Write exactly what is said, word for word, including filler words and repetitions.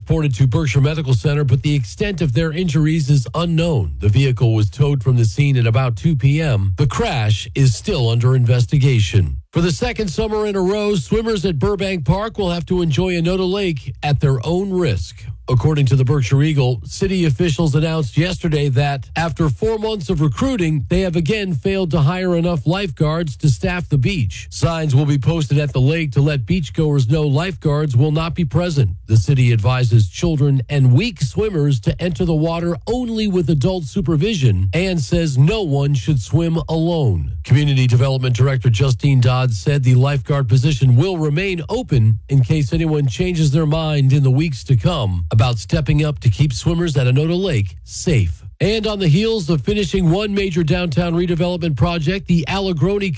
transported to Berkshire Medical Center, but the extent of their injuries is unknown. The vehicle was towed from the scene at about two p.m. The crash is still under investigation. For the second summer in a row, swimmers at Burbank Park will have to enjoy Anoda Lake at their own risk. According to the Berkshire Eagle, city officials announced yesterday that after four months of recruiting, they have again failed to hire enough lifeguards to staff the beach. Signs will be posted at the lake to let beachgoers know lifeguards will not be present. The city advises children and weak swimmers to enter the water only with adult supervision and says no one should swim alone. Community Development Director Justine Dodds said the lifeguard position will remain open in case anyone changes their mind in the weeks to come about stepping up to keep swimmers at Anoda Lake safe. And on the heels of finishing one major downtown redevelopment project, the Allegroni